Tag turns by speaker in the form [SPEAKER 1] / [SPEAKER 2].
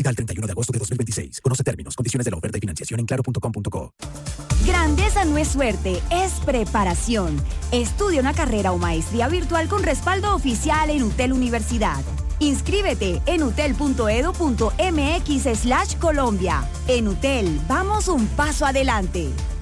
[SPEAKER 1] Válida al 31 de agosto de 2026. Conoce términos, condiciones de la oferta y financiación en claro.com.co.
[SPEAKER 2] Grandeza no es suerte, es preparación. Estudia una carrera o maestría virtual con respaldo oficial en UTEL Universidad. Inscríbete en utel.edu.mx/Colombia. En UTEL, vamos un paso adelante.